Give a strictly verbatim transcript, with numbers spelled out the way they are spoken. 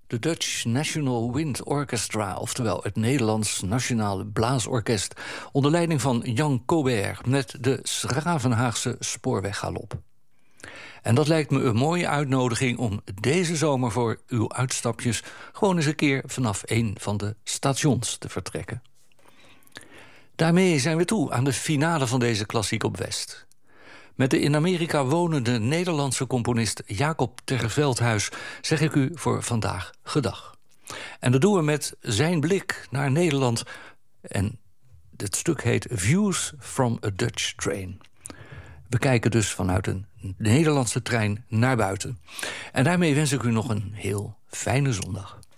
De Dutch National Wind Orchestra, oftewel het Nederlands Nationale Blaasorkest, onder leiding van Jan Cobert met de 's-Gravenhaagse Spoorweggalop. En dat lijkt me een mooie uitnodiging om deze zomer voor uw uitstapjes gewoon eens een keer vanaf een van de stations te vertrekken. Daarmee zijn we toe aan de finale van deze Klassiek op West. Met de in Amerika wonende Nederlandse componist Jacob ter Veldhuis zeg ik u voor vandaag gedag. En dat doen we met zijn blik naar Nederland. En het stuk heet Views from a Dutch Train. We kijken dus vanuit een Nederlandse trein naar buiten. En daarmee wens ik u nog een heel fijne zondag.